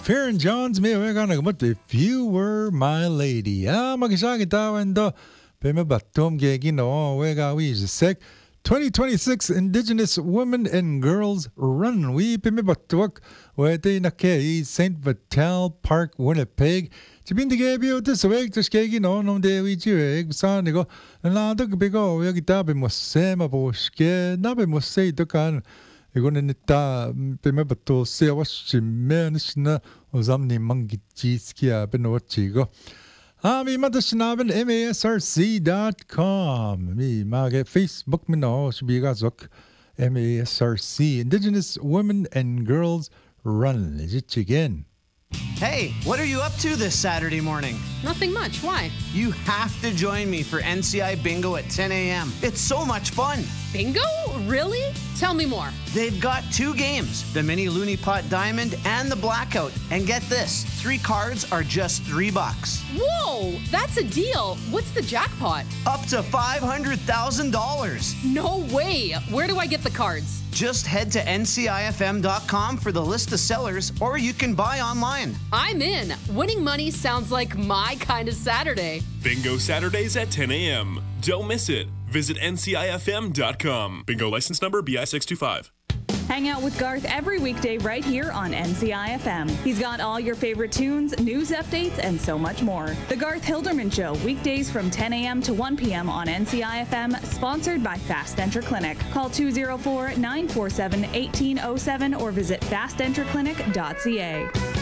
Farron Jones, may we gonna come if you were my lady. Magisagi tawendo. Pemabatum gegino, wega we sec. 2026 Indigenous Women and Girls Run. We pimibatuak. Wete na kay St. Vital Park, Winnipeg. Jibin de gebio this week to skegi no de we jiweg. Sanigo. Nado bigo yagitabi mosema boske. Nabe mosei dokan. 이거는 이따 뱀에부터 세워시면은 오삼니 망기지스키야 베노치고 미마드시나벤 masrc.com 미마게 Facebook 미노 시비가족 MASRC Indigenous Women and Girls Run again. Hey, what are you up to this Saturday morning? Nothing much. Why? You have to join me for NCI Bingo at 10 a.m. It's so much fun. Bingo? Really? Tell me more. They've got 2 games, the Mini Looney Pot Diamond and the Blackout. And get this, 3 cards are just $3. Whoa, that's a deal. What's the jackpot? Up to $500,000. No way. Where do I get the cards? Just head to ncifm.com for the list of sellers, or you can buy online. I'm in. Winning money sounds like my kind of Saturday. Bingo Saturdays at 10 a.m. Don't miss it. Visit ncifm.com. Bingo license number BI625. Hang out with Garth every weekday right here on NCIFM. He's got all your favorite tunes, news updates, and so much more. The Garth Hilderman Show, weekdays from 10 a.m. to 1 p.m. on NCIFM, sponsored by Fast Enter Clinic. Call 204-947-1807 or visit fastenterclinic.ca.